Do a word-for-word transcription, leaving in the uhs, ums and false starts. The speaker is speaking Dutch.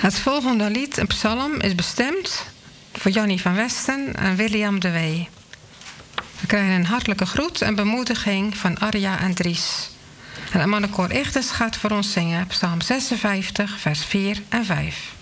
Het volgende lied, een psalm, is bestemd voor Jannie van Westen en William de Wee. We krijgen een hartelijke groet en bemoediging van Arja en Dries. En Amannenkoor Ichtes gaat voor ons zingen, psalm zesenvijftig, vers vier en vijf.